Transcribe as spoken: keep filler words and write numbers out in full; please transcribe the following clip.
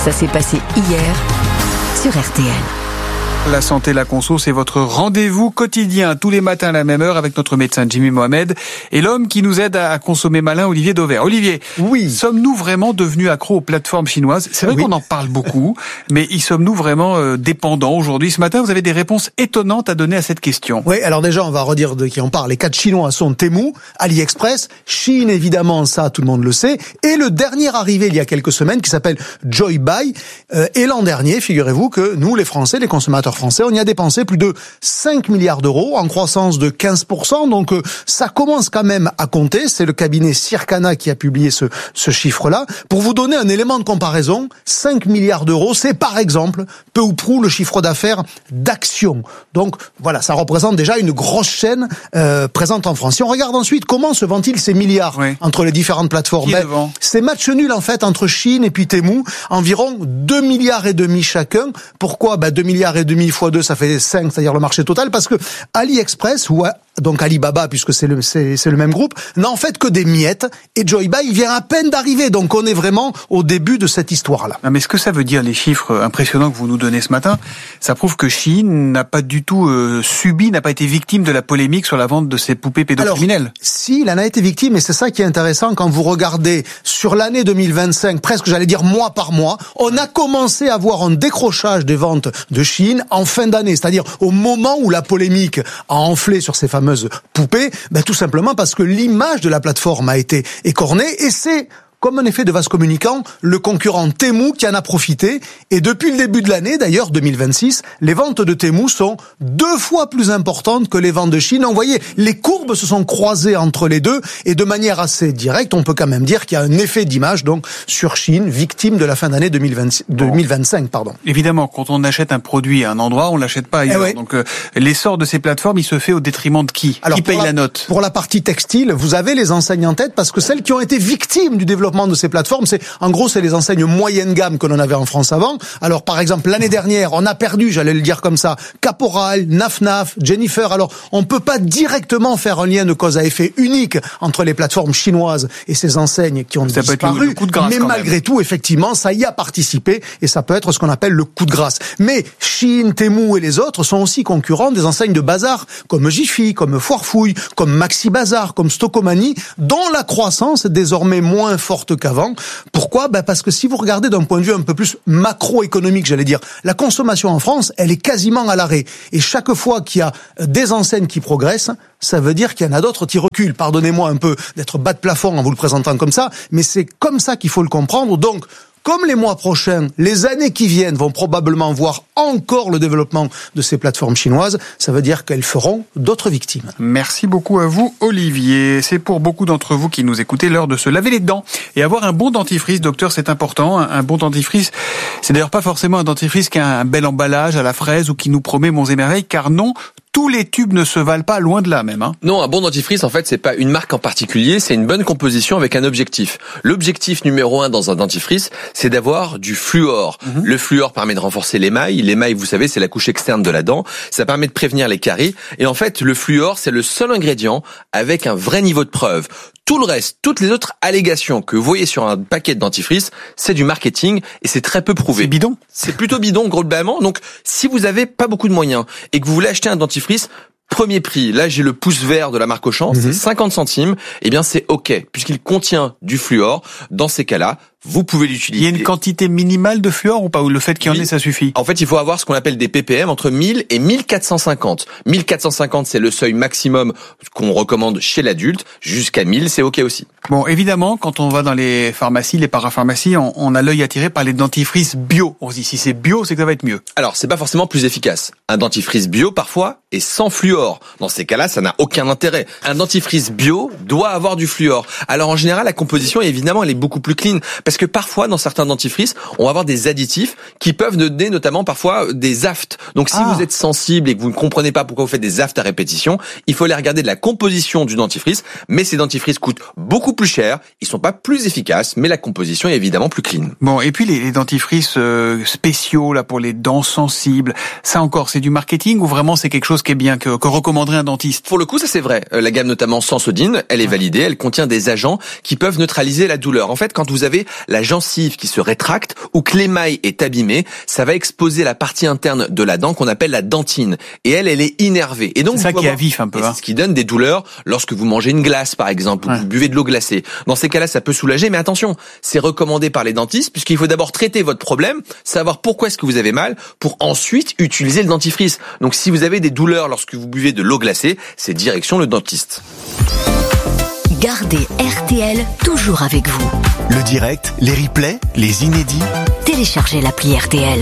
Ça s'est passé hier sur R T L. La santé, la conso, c'est votre rendez-vous quotidien, tous les matins à la même heure avec notre médecin Jimmy Mohamed et l'homme qui nous aide à consommer malin, Olivier Dauvert. Olivier, oui. Sommes-nous vraiment devenus accros aux plateformes chinoises ? C'est vrai oui. qu'on en parle beaucoup, mais y sommes-nous vraiment euh, dépendants aujourd'hui ? Ce matin, vous avez des réponses étonnantes à donner à cette question. Oui, alors déjà, on va redire de qui on parle. Les quatre Chinois sont Temu, AliExpress, Chine évidemment, ça tout le monde le sait, et le dernier arrivé il y a quelques semaines qui s'appelle Joybuy. Euh, et l'an dernier, figurez-vous que nous, les Français, les consommateurs français, on y a dépensé plus de cinq milliards d'euros en croissance de quinze pour cent. Donc, euh, ça commence quand même à compter. C'est le cabinet Circana qui a publié ce, ce chiffre-là. Pour vous donner un élément de comparaison, cinq milliards d'euros, c'est par exemple, peu ou prou, le chiffre d'affaires d'Action. Donc, voilà, ça représente déjà une grosse chaîne euh, présente en France. Si on regarde ensuite, comment se vendent-ils ces milliards oui. entre les différentes plateformes ? Ben, c'est match nul, en fait, entre Chine et puis Temu. Environ deux milliards et demi chacun. Pourquoi ? Ben, deux milliards et demi fois deux, ça fait cinq, c'est-à-dire le marché total, parce que AliExpress, ou donc Alibaba, puisque c'est le, c'est, c'est le même groupe, n'a en fait que des miettes, et Joybuy, il vient à peine d'arriver, donc on est vraiment au début de cette histoire-là. Non, mais ce que ça veut dire, les chiffres impressionnants que vous nous donnez ce matin, ça prouve que Chine n'a pas du tout euh, subi, n'a pas été victime de la polémique sur la vente de ces poupées pédocriminelles. Alors, si, il en a été victime, et c'est ça qui est intéressant, quand vous regardez sur l'année deux mille vingt-cinq, presque j'allais dire mois par mois, on a commencé à voir un décrochage des ventes de Chine en fin d'année, c'est-à-dire au moment où la polémique a enflé sur ces fameuses poupées, ben tout simplement parce que l'image de la plateforme a été écornée, et c'est comme un effet de vase communicant, le concurrent Temu qui en a profité. Et depuis le début de l'année, d'ailleurs, deux mille vingt-six, les ventes de Temu sont deux fois plus importantes que les ventes de Chine. Vous voyez, les courbes se sont croisées entre les deux, et de manière assez directe, on peut quand même dire qu'il y a un effet d'image donc sur Chine, victime de la fin d'année deux mille vingt, deux mille vingt-cinq. Pardon. Évidemment, quand on achète un produit à un endroit, on l'achète pas ailleurs. Eh oui. Donc euh, l'essor de ces plateformes, il se fait au détriment de qui ? Alors, qui paye la, la note ? Pour la partie textile, vous avez les enseignes en tête, parce que celles qui ont été victimes du développement de ces plateformes, c'est en gros c'est les enseignes moyenne gamme que l'on avait en France avant. Alors par exemple l'année dernière, on a perdu, j'allais le dire comme ça, Caporal, Naf Naf, Jennifer. Alors on peut pas directement faire un lien de cause à effet unique entre les plateformes chinoises et ces enseignes qui ont ça disparu, le, le coup de grâce, mais malgré même. tout effectivement ça y a participé, et ça peut être ce qu'on appelle le coup de grâce. Mais Chine, Temu et les autres sont aussi concurrents des enseignes de bazar comme Jiffy, comme Foirefouille, comme Maxi Bazar, comme Stocomanie, dont la croissance est désormais moins forte qu'avant. Pourquoi ? Ben parce que si vous regardez d'un point de vue un peu plus macroéconomique, j'allais dire, la consommation en France, elle est quasiment à l'arrêt. Et chaque fois qu'il y a des enseignes qui progressent, ça veut dire qu'il y en a d'autres qui reculent. Pardonnez-moi un peu d'être bas de plafond en vous le présentant comme ça, mais c'est comme ça qu'il faut le comprendre. Donc, comme les mois prochains, les années qui viennent vont probablement voir encore le développement de ces plateformes chinoises, ça veut dire qu'elles feront d'autres victimes. Merci beaucoup à vous, Olivier. C'est pour beaucoup d'entre vous qui nous écoutez l'heure de se laver les dents et avoir un bon dentifrice. Docteur, c'est important. Un bon dentifrice, c'est d'ailleurs pas forcément un dentifrice qui a un bel emballage à la fraise ou qui nous promet monts et merveilles, car non, tous les tubes ne se valent pas, loin de là même. Hein. Non, un bon dentifrice, en fait, c'est pas une marque en particulier, c'est une bonne composition avec un objectif. L'objectif numéro un dans un dentifrice, c'est d'avoir du fluor. Mmh. Le fluor permet de renforcer l'émail. L'émail, vous savez, c'est la couche externe de la dent. Ça permet de prévenir les caries. Et en fait, le fluor, c'est le seul ingrédient avec un vrai niveau de preuve. Tout le reste, toutes les autres allégations que vous voyez sur un paquet de dentifrice, c'est du marketing et c'est très peu prouvé. C'est bidon. C'est plutôt bidon, globalement. Donc, si vous avez pas beaucoup de moyens et que vous voulez acheter un dentifrice, premier prix, là j'ai le pouce vert de la marque Auchan, mmh. c'est cinquante centimes, eh bien c'est ok, puisqu'il contient du fluor. Dans ces cas-là, vous pouvez l'utiliser. Il y a une quantité minimale de fluor ou pas ? Ou le fait qu'il y en ait, ça suffit ? En fait, il faut avoir ce qu'on appelle des P P M entre mille et mille quatre cent cinquante. mille quatre cent cinquante, c'est le seuil maximum qu'on recommande chez l'adulte. Jusqu'à mille, c'est ok aussi. Bon, évidemment, quand on va dans les pharmacies, les parapharmacies, on, on a l'œil attiré par les dentifrices bio. On se dit, si c'est bio, c'est que ça va être mieux. Alors, c'est pas forcément plus efficace. Un dentifrice bio, parfois, est sans fluor. Dans ces cas-là, ça n'a aucun intérêt. Un dentifrice bio doit avoir du fluor. Alors, en général, la composition, évidemment, elle est beaucoup plus clean. Parce que parfois, dans certains dentifrices, on va avoir des additifs qui peuvent donner notamment parfois des aftes. Donc, si ah. vous êtes sensible et que vous ne comprenez pas pourquoi vous faites des aftes à répétition, il faut aller regarder de la composition du dentifrice. Mais ces dentifrices coûtent beaucoup plus cher. Ils sont pas plus efficaces, mais la composition est évidemment plus clean. Bon, et puis les, les dentifrices euh, spéciaux là pour les dents sensibles, ça encore, c'est du marketing ou vraiment c'est quelque chose qui est bien, que, que recommanderait un dentiste? Pour le coup, ça c'est vrai. La gamme notamment Sensodyne, elle est validée, elle contient des agents qui peuvent neutraliser la douleur. En fait, quand vous avez la gencive qui se rétracte ou que l'émail est abîmé, ça va exposer la partie interne de la dent qu'on appelle la dentine. Et elle, elle est innervée. Et donc, c'est ça qui est à vif un peu. Et hein. C'est ce qui donne des douleurs lorsque vous mangez une glace, par exemple, ou ouais. que vous buvez de l'eau glacée. Dans ces cas-là, ça peut soulager, mais attention, c'est recommandé par les dentistes puisqu'il faut d'abord traiter votre problème, savoir pourquoi est-ce que vous avez mal, pour ensuite utiliser le dentifrice. Donc, si vous avez des douleurs lorsque vous buvez de l'eau glacée, c'est direction le dentiste. Gardez R T L toujours avec vous. Le direct, les replays, les inédits. Téléchargez l'appli R T L.